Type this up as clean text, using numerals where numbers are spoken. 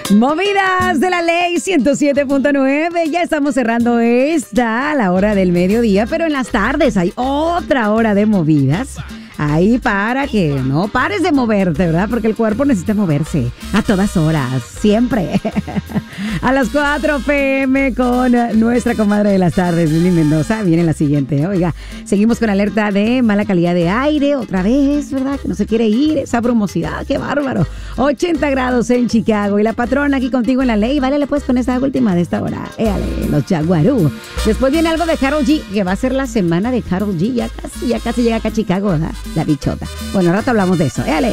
Movidas de la ley 107.9. Ya estamos cerrando a la hora del mediodía, pero en las tardes hay otra hora de movidas. Ahí para que no pares de moverte, ¿verdad? Porque el cuerpo necesita moverse a todas horas, siempre. A las 4 p.m. con nuestra comadre de las tardes, Lili Mendoza. Viene la siguiente. Oiga, seguimos con alerta de mala calidad de aire. Otra vez, ¿verdad? Que no se quiere ir. Esa brumosidad, qué bárbaro. 80 grados en Chicago. Y la patrona aquí contigo en la ley. Vale, pues con esta última de esta hora. Éale, los Jaguarú. Después viene algo de Karol G, que va a ser la semana de Karol G. Ya casi llega acá a Chicago, ¿verdad? La bichota. Bueno, al rato hablamos de eso. Éale.